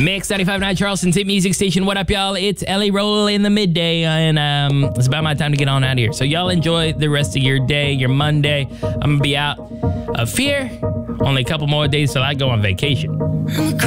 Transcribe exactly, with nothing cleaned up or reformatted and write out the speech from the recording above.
Mix ninety-five point nine Charleston's hit music station. What up, y'all? It's Ellie Roll in the midday, and um, it's about my time to get on out of here. So y'all enjoy the rest of your day, your Monday. I'm gonna be out of here. Only a couple more days till I go on vacation.